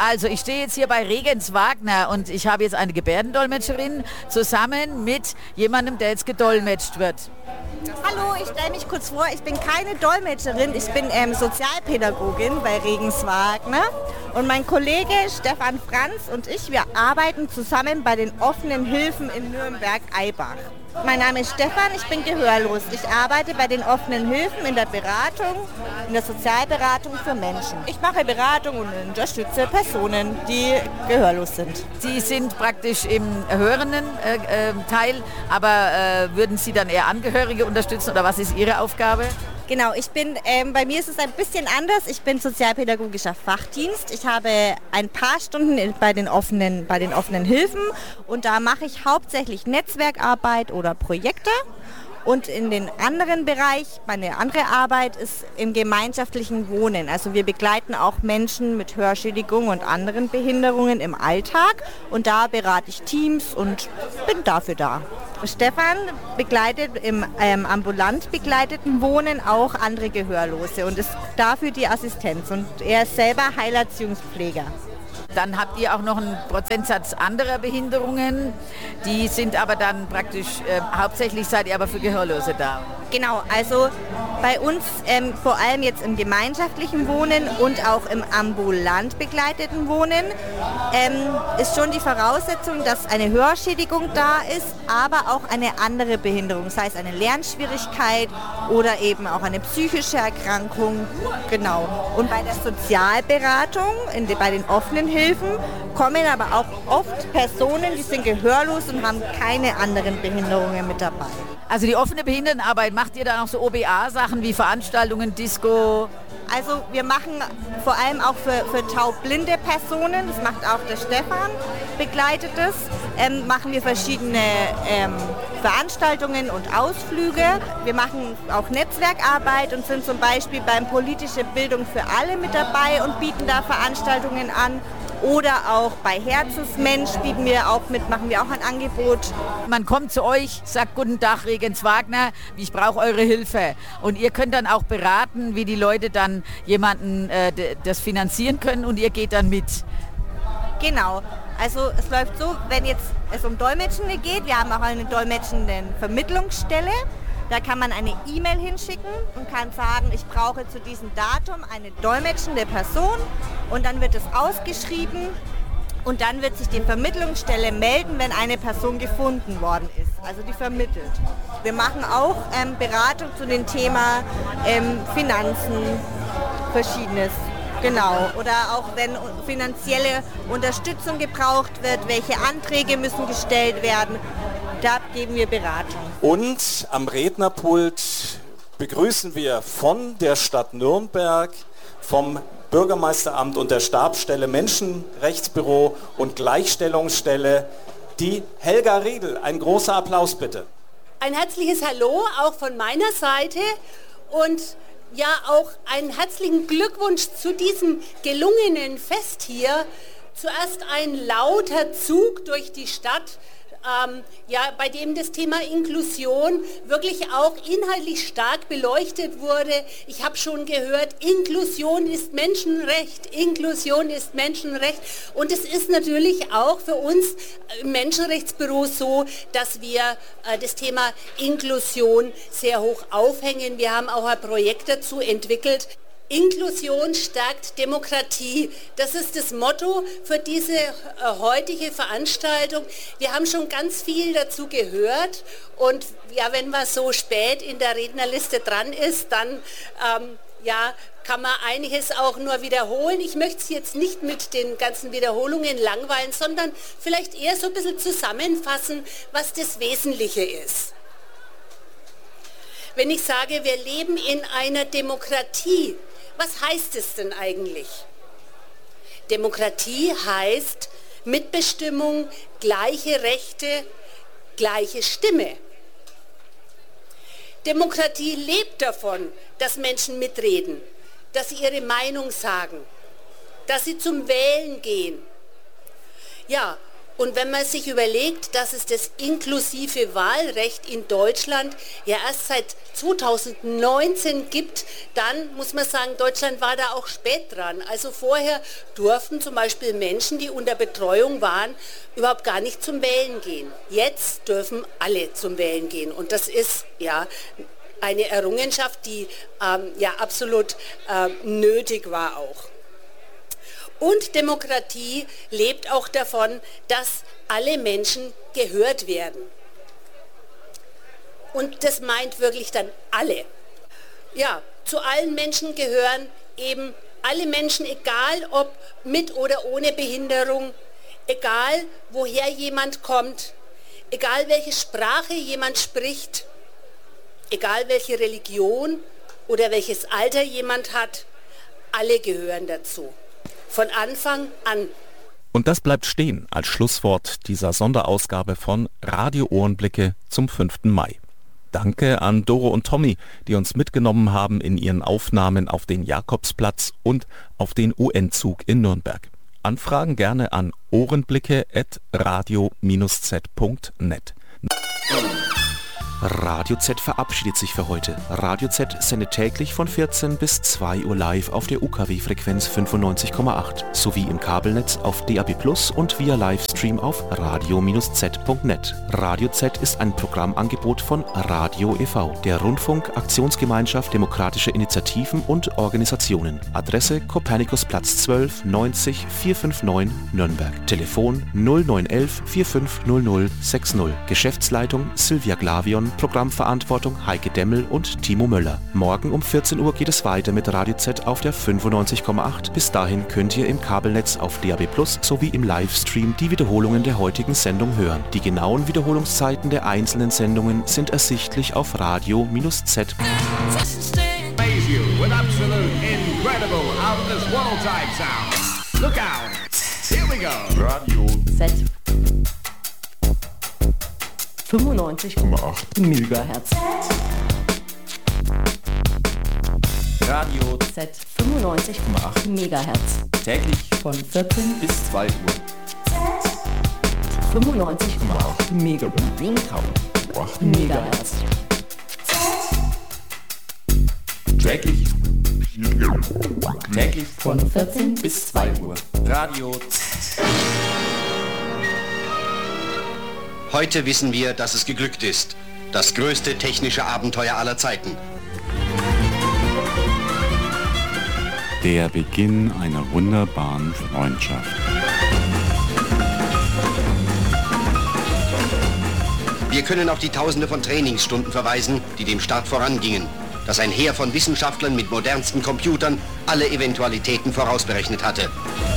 Also ich stehe jetzt hier bei Regens Wagner und ich habe jetzt eine Gebärdendolmetscherin zusammen mit jemandem, der jetzt gedolmetscht wird. Hallo, ich stelle mich kurz vor, ich bin keine Dolmetscherin, ich bin Sozialpädagogin bei Regens Wagner und mein Kollege Stefan Franz und ich, wir arbeiten zusammen bei den offenen Hilfen in Nürnberg-Eibach. Mein Name ist Stefan, ich bin gehörlos. Ich arbeite bei den offenen Hilfen in der Beratung, in der Sozialberatung für Menschen. Ich mache Beratung und unterstütze Personen, die gehörlos sind. Sie sind praktisch im hörenden Teil, aber würden Sie dann eher Angehörige unterstützen oder was ist Ihre Aufgabe? Genau, bei mir ist es ein bisschen anders. Ich bin sozialpädagogischer Fachdienst. Ich habe ein paar Stunden bei den offenen Hilfen und da mache ich hauptsächlich Netzwerkarbeit oder Projekte. Und in den anderen Bereich, meine andere Arbeit ist im gemeinschaftlichen Wohnen. Also wir begleiten auch Menschen mit Hörschädigung und anderen Behinderungen im Alltag und da berate ich Teams und bin dafür da. Stefan begleitet im ambulant begleiteten Wohnen auch andere Gehörlose und ist dafür die Assistenz und er ist selber Heilerziehungspfleger. Dann habt ihr auch noch einen Prozentsatz anderer Behinderungen, die sind aber dann praktisch, hauptsächlich seid ihr aber für Gehörlose da. Genau, also bei uns vor allem jetzt im gemeinschaftlichen Wohnen und auch im ambulant begleiteten Wohnen ist schon die Voraussetzung, dass eine Hörschädigung da ist, aber auch eine andere Behinderung, sei es eine Lernschwierigkeit oder eben auch eine psychische Erkrankung. Genau. Und bei der Sozialberatung, bei den offenen Hilfen, kommen aber auch oft Personen, die sind gehörlos und haben keine anderen Behinderungen mit dabei. Also die offene Behindertenarbeit, macht ihr dann auch so OBA-Sachen wie Veranstaltungen, Disco? Also wir machen vor allem auch für taubblinde Personen, das macht auch der Stefan, begleitet es, machen wir verschiedene Veranstaltungen und Ausflüge. Wir machen auch Netzwerkarbeit und sind zum Beispiel beim Politische Bildung für alle mit dabei und bieten da Veranstaltungen an. Oder auch bei Herzensmensch machen wir auch ein Angebot. Man kommt zu euch, sagt guten Tag Regens Wagner, ich brauche eure Hilfe. Und ihr könnt dann auch beraten, wie die Leute dann jemanden das finanzieren können und ihr geht dann mit. Genau, also es läuft so, wenn jetzt es um Dolmetschende geht, wir haben auch eine dolmetschende Vermittlungsstelle. Da kann man eine E-Mail hinschicken und kann sagen, ich brauche zu diesem Datum eine dolmetschende Person und dann wird es ausgeschrieben und dann wird sich die Vermittlungsstelle melden, wenn eine Person gefunden worden ist, also die vermittelt. Wir machen auch Beratung zu dem Thema Finanzen, Verschiedenes. Genau, oder auch wenn finanzielle Unterstützung gebraucht wird, welche Anträge müssen gestellt werden, da geben wir Beratung. Und am Rednerpult begrüßen wir von der Stadt Nürnberg, vom Bürgermeisteramt und der Stabsstelle Menschenrechtsbüro und Gleichstellungsstelle die Helga Riedel. Ein großer Applaus bitte. Ein herzliches Hallo auch von meiner Seite und ja auch einen herzlichen Glückwunsch zu diesem gelungenen Fest hier. Zuerst ein lauter Zug durch die Stadt, bei dem das Thema Inklusion wirklich auch inhaltlich stark beleuchtet wurde. Ich habe schon gehört, Inklusion ist Menschenrecht, Inklusion ist Menschenrecht. Und es ist natürlich auch für uns im Menschenrechtsbüro so, dass wir das Thema Inklusion sehr hoch aufhängen. Wir haben auch ein Projekt dazu entwickelt. Inklusion stärkt Demokratie. Das ist das Motto für diese heutige Veranstaltung. Wir haben schon ganz viel dazu gehört und ja, wenn man so spät in der Rednerliste dran ist, dann kann man einiges auch nur wiederholen. Ich möchte es jetzt nicht mit den ganzen Wiederholungen langweilen, sondern vielleicht eher so ein bisschen zusammenfassen, was das Wesentliche ist. Wenn ich sage, wir leben in einer Demokratie, was heißt es denn eigentlich? Demokratie heißt Mitbestimmung, gleiche Rechte, gleiche Stimme. Demokratie lebt davon, dass Menschen mitreden, dass sie ihre Meinung sagen, dass sie zum Wählen gehen. Ja, Und wenn man sich überlegt, dass es das inklusive Wahlrecht in Deutschland ja erst seit 2019 gibt, dann muss man sagen, Deutschland war da auch spät dran. Also vorher durften zum Beispiel Menschen, die unter Betreuung waren, überhaupt gar nicht zum Wählen gehen. Jetzt dürfen alle zum Wählen gehen. Und das ist ja eine Errungenschaft, die absolut nötig war auch. Und Demokratie lebt auch davon, dass alle Menschen gehört werden. Und das meint wirklich dann alle. Ja, zu allen Menschen gehören eben alle Menschen, egal ob mit oder ohne Behinderung, egal woher jemand kommt, egal welche Sprache jemand spricht, egal welche Religion oder welches Alter jemand hat, alle gehören dazu. Von Anfang an. Und das bleibt stehen als Schlusswort dieser Sonderausgabe von Radio Ohrenblicke zum 5. Mai. Danke an Doro und Tommy, die uns mitgenommen haben in ihren Aufnahmen auf den Jakobsplatz und auf den UN-Zug in Nürnberg. Anfragen gerne an ohrenblicke@radio-z.net. Radio Z verabschiedet sich für heute. Radio Z sendet täglich von 14 bis 2 Uhr live auf der UKW-Frequenz 95,8 sowie im Kabelnetz auf DAB+ und via Livestream auf radio-z.net. Radio Z ist ein Programmangebot von Radio e.V., der Rundfunk-Aktionsgemeinschaft demokratischer Initiativen und Organisationen. Adresse Kopernikusplatz 12 90 459 Nürnberg. Telefon 0911 4500 60. Geschäftsleitung Silvia Glavion. Programmverantwortung Heike Demmel und Timo Möller. Morgen um 14 Uhr geht es weiter mit Radio Z auf der 95,8. Bis dahin könnt ihr im Kabelnetz auf DAB+ sowie im Livestream die Wiederholungen der heutigen Sendung hören. Die genauen Wiederholungszeiten der einzelnen Sendungen sind ersichtlich auf radio-z. Radio Z 95,8 Megahertz. Radio Z 95,8 Megahertz. Täglich von 14 bis 2 Uhr. Z 95,8 Megahertz. Täglich von 14 bis 2 Uhr. Radio Z. Heute wissen wir, dass es geglückt ist. Das größte technische Abenteuer aller Zeiten. Der Beginn einer wunderbaren Freundschaft. Wir können auf die Tausende von Trainingsstunden verweisen, die dem Start vorangingen. Dass ein Heer von Wissenschaftlern mit modernsten Computern alle Eventualitäten vorausberechnet hatte.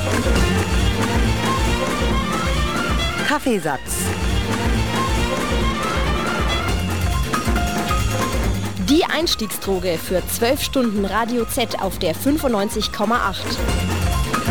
Kaffeesatz. Die Einstiegsdroge für 12 Stunden Radio Z auf der 95,8.